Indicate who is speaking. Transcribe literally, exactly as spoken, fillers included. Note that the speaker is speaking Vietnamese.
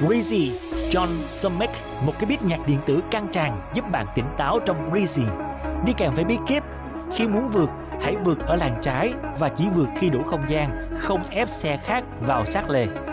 Speaker 1: Breezy, John Summit, một cái beat nhạc điện tử căng tràn giúp bạn tỉnh táo trong Breezy. Đi kèm với bí kíp, khi muốn vượt, hãy vượt ở làn trái và chỉ vượt khi đủ không gian, không ép xe khác vào sát lề.